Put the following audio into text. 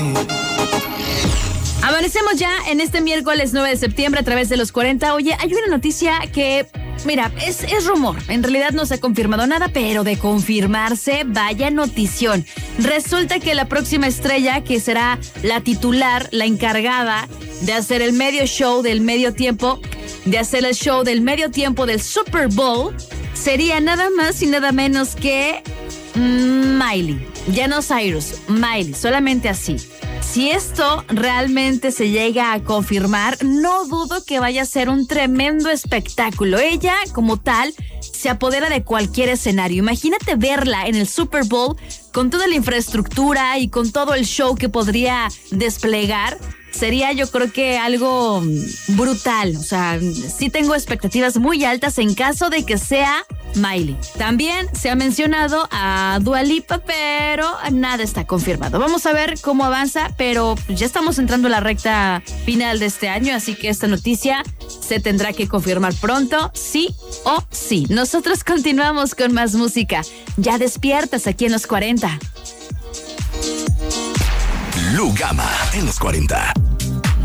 Amanecemos ya en este miércoles 9 de septiembre a través de los 40. Oye, hay una noticia que, mira, es rumor. En realidad no se ha confirmado nada, pero de confirmarse, vaya notición. Resulta que la próxima estrella, que será la titular, la encargada de hacer el medio show del medio tiempo, de hacer el show del medio tiempo del Super Bowl, sería nada más y nada menos que Miley. Ya no Cyrus, Miley, solamente así. Si esto realmente se llega a confirmar, no dudo que vaya a ser un tremendo espectáculo. Ella, como tal, se apodera de cualquier escenario. Imagínate verla en el Super Bowl con toda la infraestructura y con todo el show que podría desplegar. Sería, yo creo que algo brutal. O sea, sí tengo expectativas muy altas en caso de que sea Miley. También se ha mencionado a Dua Lipa, pero nada está confirmado. Vamos a ver cómo avanza, pero ya estamos entrando a la recta final de este año, así que esta noticia se tendrá que confirmar pronto, sí o sí. Nosotros continuamos con más música. Ya despiertas aquí en los 40. Lu Gama en los 40.